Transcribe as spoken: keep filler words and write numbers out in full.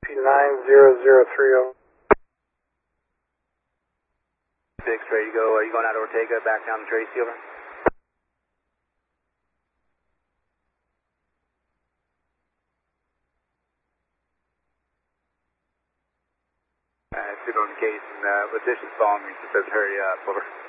nine zero zero three zero. Six, ready to go. Are you going out to Ortega, back down to Tracy, over? Uh, two notification, uh, Letitia's following me, so says hurry up, over.